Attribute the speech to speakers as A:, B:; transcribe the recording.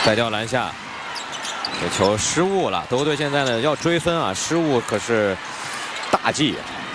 A: 带掉篮下，这球失误了。德国队现在呢要追分啊，失误可是大忌。